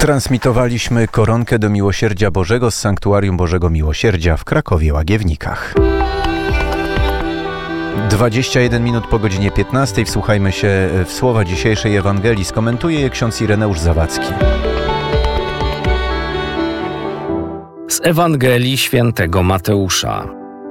Transmitowaliśmy koronkę do Miłosierdzia Bożego z Sanktuarium Bożego Miłosierdzia w Krakowie-Łagiewnikach. 21 minut po godzinie 15. Wsłuchajmy się w słowa dzisiejszej Ewangelii. Skomentuje je ksiądz Ireneusz Zawadzki. Z Ewangelii świętego Mateusza.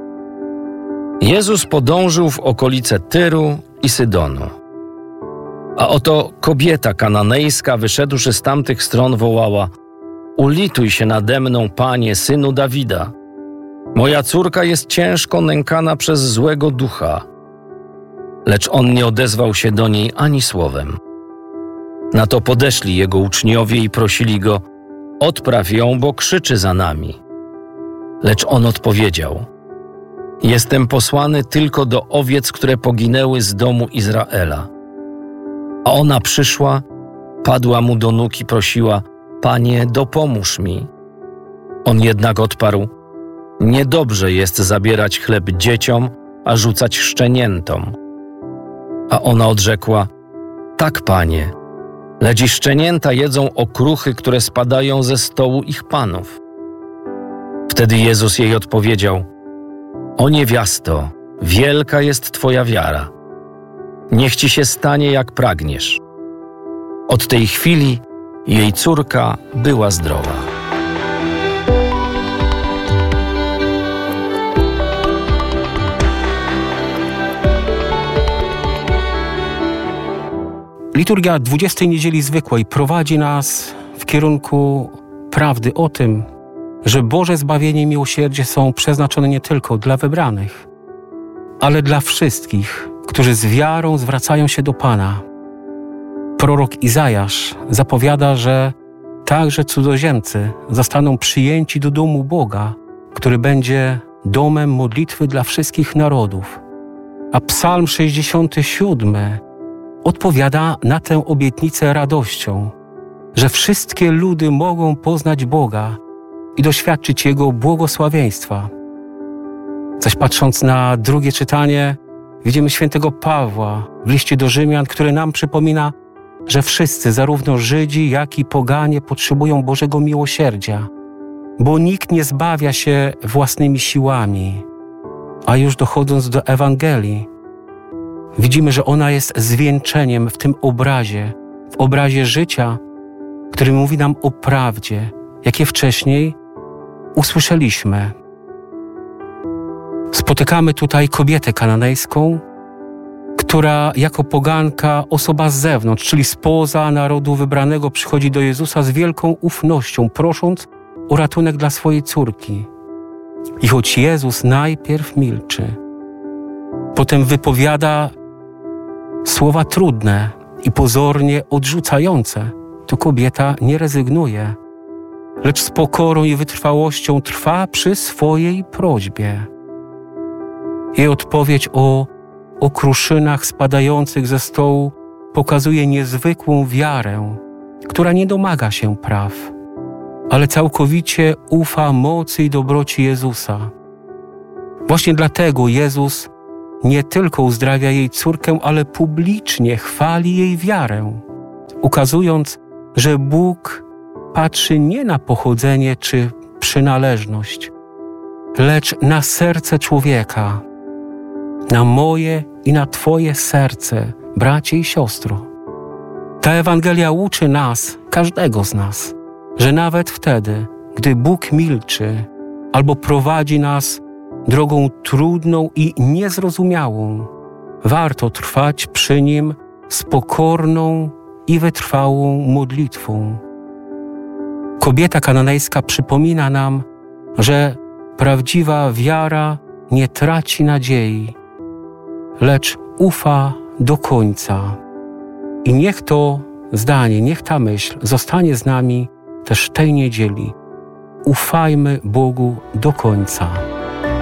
Jezus podążył w okolice Tyru i Sydonu. A oto kobieta kananejska, wyszedłszy z tamtych stron, wołała: ulituj się nade mną, Panie, Synu Dawida. Moja córka jest ciężko nękana przez złego ducha. Lecz on nie odezwał się do niej ani słowem. Na to podeszli jego uczniowie i prosili go: odpraw ją, bo krzyczy za nami. Lecz on odpowiedział: jestem posłany tylko do owiec, które poginęły z domu Izraela. A ona przyszła, padła mu do nóg i prosiła: Panie, dopomóż mi. On jednak odparł: niedobrze jest zabierać chleb dzieciom, a rzucać szczeniętom. A ona odrzekła: tak, Panie, lecz i szczenięta jedzą okruchy, które spadają ze stołu ich panów. Wtedy Jezus jej odpowiedział: o niewiasto, wielka jest Twoja wiara. Niech Ci się stanie, jak pragniesz. Od tej chwili jej córka była zdrowa. Liturgia 20. Niedzieli Zwykłej prowadzi nas w kierunku prawdy o tym, że Boże zbawienie i miłosierdzie są przeznaczone nie tylko dla wybranych, ale dla wszystkich, którzy z wiarą zwracają się do Pana. Prorok Izajasz zapowiada, że także cudzoziemcy zostaną przyjęci do domu Boga, który będzie domem modlitwy dla wszystkich narodów. A Psalm 67 odpowiada na tę obietnicę radością, że wszystkie ludy mogą poznać Boga i doświadczyć Jego błogosławieństwa. Zaś patrząc na drugie czytanie, widzimy świętego Pawła w liście do Rzymian, który nam przypomina, że wszyscy, zarówno Żydzi, jak i poganie, potrzebują Bożego miłosierdzia, bo nikt nie zbawia się własnymi siłami. A już dochodząc do Ewangelii, widzimy, że ona jest zwieńczeniem w tym obrazie, w obrazie życia, który mówi nam o prawdzie, jakie wcześniej usłyszeliśmy. Spotykamy tutaj kobietę kananejską, która jako poganka, osoba z zewnątrz, czyli spoza narodu wybranego, przychodzi do Jezusa z wielką ufnością, prosząc o ratunek dla swojej córki. I choć Jezus najpierw milczy, potem wypowiada słowa trudne i pozornie odrzucające, to kobieta nie rezygnuje, lecz z pokorą i wytrwałością trwa przy swojej prośbie. Jej odpowiedź o okruszynach spadających ze stołu pokazuje niezwykłą wiarę, która nie domaga się praw, ale całkowicie ufa mocy i dobroci Jezusa. Właśnie dlatego Jezus nie tylko uzdrawia jej córkę, ale publicznie chwali jej wiarę, ukazując, że Bóg patrzy nie na pochodzenie czy przynależność, lecz na serce człowieka, na moje i na Twoje serce, bracie i siostro. Ta Ewangelia uczy nas, każdego z nas, że nawet wtedy, gdy Bóg milczy albo prowadzi nas drogą trudną i niezrozumiałą, warto trwać przy Nim z pokorną i wytrwałą modlitwą. Kobieta kananejska przypomina nam, że prawdziwa wiara nie traci nadziei, lecz ufa do końca. I niech to zdanie, niech ta myśl zostanie z nami też tej niedzieli. Ufajmy Bogu do końca.